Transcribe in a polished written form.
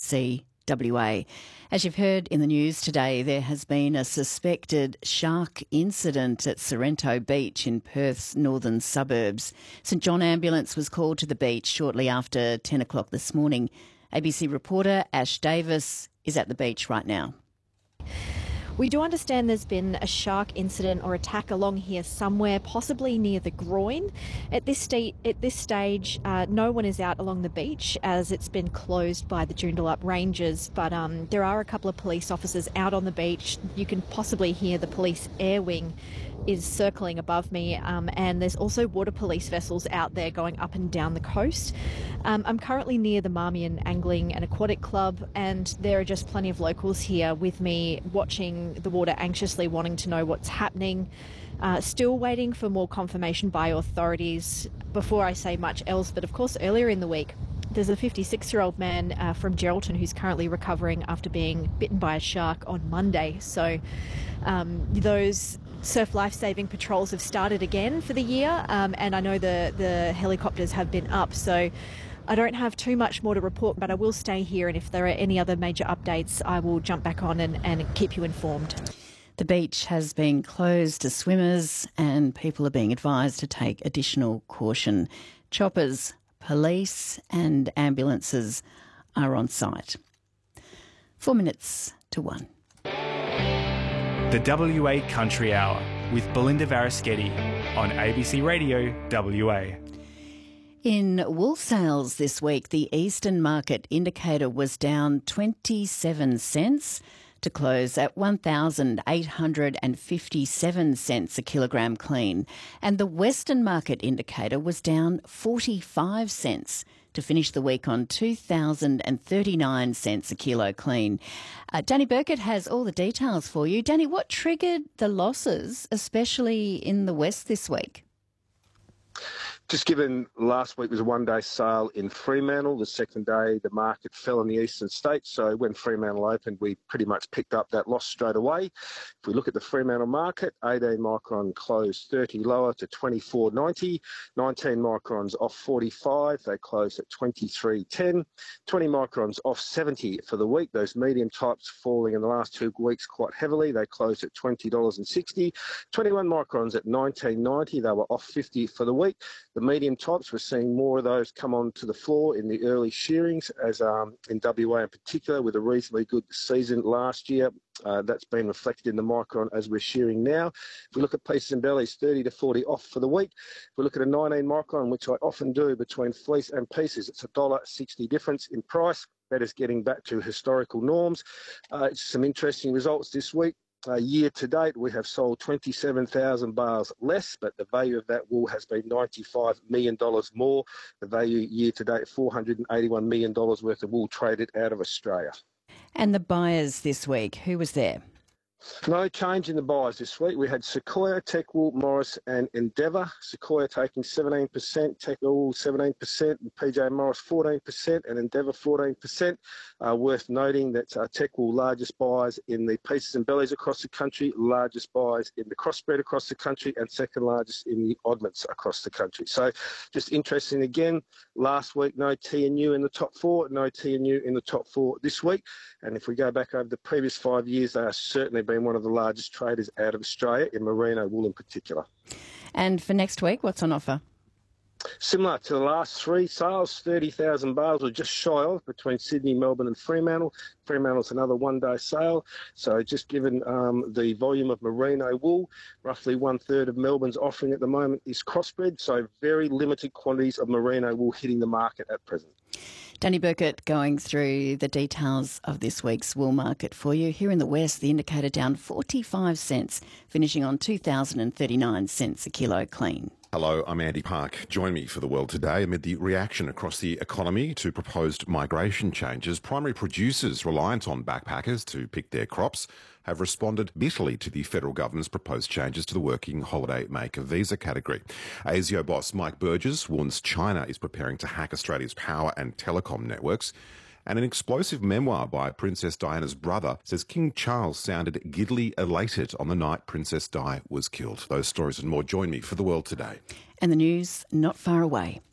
ABC WA. As you've heard in the news today, there has been a suspected shark incident at Sorrento Beach in Perth's northern suburbs. St John Ambulance was called to the beach shortly after 10 o'clock this morning. ABC reporter Ash Davis is at the beach right now. We do understand there's been a shark incident or attack along here somewhere, possibly near the groin. At this stage, no one is out along the beach as it's been closed by the Joondalup Rangers, but there are a couple of police officers out on the beach. You can possibly hear the police air wing is circling above me, and there's also water police vessels out there going up and down the coast. I'm currently near the Marmion Angling and Aquatic Club, and there are just plenty of locals here with me watching the water anxiously, wanting to know what's happening. Still waiting for more confirmation by authorities before I say much else, but of course earlier in the week there's a 56-year-old man from Geraldton who's currently recovering after being bitten by a shark on Monday. So those surf lifesaving patrols have started again for the year, and I know the helicopters have been up, so I don't have too much more to report, but I will stay here, and if there are any other major updates, I will jump back on and keep you informed. The beach has been closed to swimmers and people are being advised to take additional caution. Choppers, police and ambulances are on site. 4 minutes to 1. The WA Country Hour with Belinda Varaschetti on ABC Radio WA. In wool sales this week, the Eastern Market Indicator was down 27 cents to close at 1,857 cents a kilogram clean, and the Western Market Indicator was down 45 cents to finish the week on 2,039 cents a kilo clean. Danny Burkett has all the details for you. Danny, what triggered the losses, especially in the West this week? Just given last week was a one-day sale in Fremantle, the second day the market fell in the eastern states, so when Fremantle opened we pretty much picked up that loss straight away. If we look at the Fremantle market, 18 micron closed 30 lower to 24.90, 19 microns off 45, they closed at 23.10, 20 microns off 70 for the week. Those medium types falling in the last 2 weeks quite heavily, they closed at $20.60, 21 microns at 19.90, they were off 50 for the week. The medium types, we're seeing more of those come onto the floor in the early shearings, as in WA in particular, with a reasonably good season last year. That's been reflected in the micron as we're shearing now. If we look at pieces and bellies, 30 to 40 off for the week. If we look at a 19 micron, which I often do between fleece and pieces, it's $1.60 difference in price. That is getting back to historical norms. Some interesting results this week. Year to date, we have sold 27,000 bales less, but the value of that wool has been $95 million more. The value year to date, $481 million worth of wool traded out of Australia. And the buyers this week, who was there? No change in the buyers this week. We had Sequoia, Techwool, Morris and Endeavour. Sequoia taking 17%, Techwool 17%, and PJ Morris 14% and Endeavour 14%. Worth noting that Techwool largest buyers in the pieces and bellies across the country, largest buyers in the crossbred across the country and second largest in the oddments across the country. So just interesting again, last week no TNU in the top 4, no TNU in the top 4 this week. And if we go back over the previous 5 years, they are certainly been one of the largest traders out of Australia, in merino wool in particular. And for next week, what's on offer? Similar to the last 3 sales, 30,000 bales or just shy of between Sydney, Melbourne and Fremantle. Fremantle's another one-day sale. So just given the volume of merino wool, roughly 1/3 of Melbourne's offering at the moment is crossbred, so very limited quantities of merino wool hitting the market at present. Danny Burkett going through the details of this week's wool market for you. Here in the West, the indicator down 45 cents, finishing on 2,039 cents a kilo clean. Hello, I'm Andy Park. Join me for The World Today. Amid the reaction across the economy to proposed migration changes, primary producers reliant on backpackers to pick their crops have responded bitterly to the federal government's proposed changes to the working holiday maker visa category. ASIO boss Mike Burgess warns China is preparing to hack Australia's power and telecom networks. And an explosive memoir by Princess Diana's brother says King Charles sounded giddily elated on the night Princess Di was killed. Those stories and more. Join me for The World Today. And the news not far away.